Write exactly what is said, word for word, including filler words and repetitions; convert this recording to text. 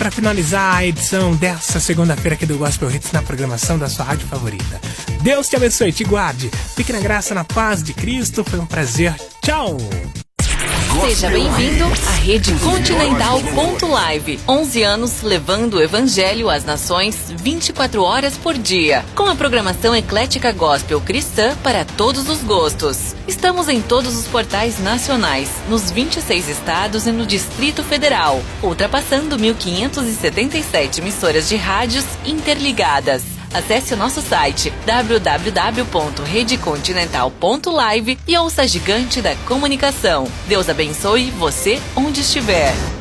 para finalizar a edição dessa segunda-feira aqui do Gospel Hits na programação da sua rádio favorita. Deus te abençoe, te guarde. Fique na graça, na paz de Cristo. Foi um prazer. Tchau! Seja bem-vindo à Rede Continental ponto live. onze anos levando o Evangelho às nações vinte e quatro horas por dia. Com a programação eclética gospel cristã para todos os gostos. Estamos em todos os portais nacionais, nos vinte e seis estados e no Distrito Federal, ultrapassando mil quinhentas e setenta e sete emissoras de rádios interligadas. Acesse o nosso site w w w ponto rede continental ponto live e ouça a gigante da comunicação. Deus abençoe você onde estiver.